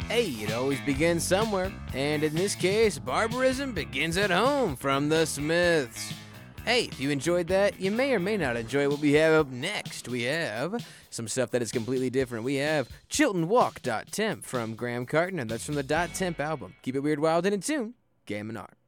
Hey, it always begins somewhere, and in this case, barbarism begins at home from the Smiths. Hey, if you enjoyed that, you may or may not enjoy what we have up next. We have some stuff that is completely different. We have Chilton Walk. Temp from Graham Carton, and that's from the Temp album. Keep it weird, wild, and in tune. Game and Art.